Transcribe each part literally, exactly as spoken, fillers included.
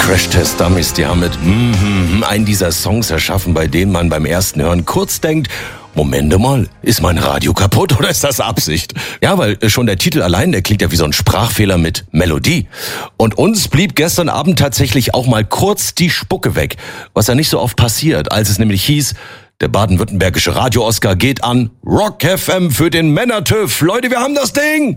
Crash Test Dummies, die haben mit mm, mm, einen dieser Songs erschaffen, bei denen man beim ersten Hören kurz denkt, Moment mal, ist mein Radio kaputt oder ist das Absicht? Ja, weil schon der Titel allein, der klingt ja wie so ein Sprachfehler mit Melodie. Und uns blieb gestern Abend tatsächlich auch mal kurz die Spucke weg, was ja nicht so oft passiert, als es nämlich hieß, der baden-württembergische Radio-Oscar geht an Rock F M für den Männer-TÜV. Leute, wir haben das Ding!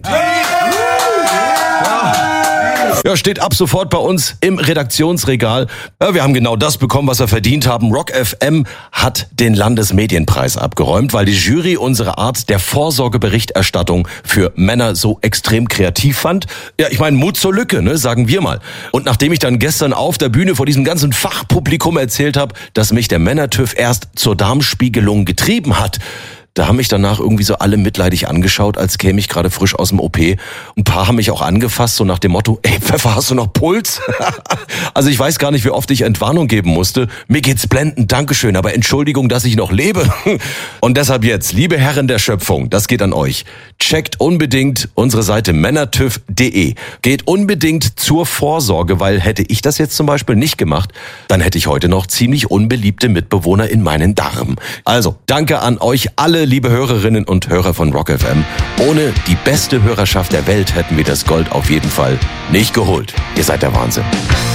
Ja, steht ab sofort bei uns im Redaktionsregal. Ja, wir haben genau das bekommen, was wir verdient haben. Rock F M hat den Landesmedienpreis abgeräumt, weil die Jury unsere Art der Vorsorgeberichterstattung für Männer so extrem kreativ fand. Ja, ich meine, Mut zur Lücke, ne, sagen wir mal. Und nachdem ich dann gestern auf der Bühne vor diesem ganzen Fachpublikum erzählt habe, dass mich der Männer-TÜV erst zur Darmspiegelung getrieben hat, da haben mich danach irgendwie so alle mitleidig angeschaut, als käme ich gerade frisch aus dem O P. Ein paar haben mich auch angefasst, so nach dem Motto, ey Pfeffer, hast du noch Puls? Also ich weiß gar nicht, wie oft ich Entwarnung geben musste. Mir geht's blendend, Dankeschön, aber Entschuldigung, dass ich noch lebe. Und deshalb jetzt, liebe Herren der Schöpfung, das geht an euch. Checkt unbedingt unsere Seite männertüv punkt de. Geht unbedingt zur Vorsorge, weil hätte ich das jetzt zum Beispiel nicht gemacht, dann hätte ich heute noch ziemlich unbeliebte Mitbewohner in meinen Darm. Also, danke an euch alle, liebe Hörerinnen und Hörer von Rock F M. Ohne die beste Hörerschaft der Welt hätten wir das Gold auf jeden Fall nicht geholt. Ihr seid der Wahnsinn.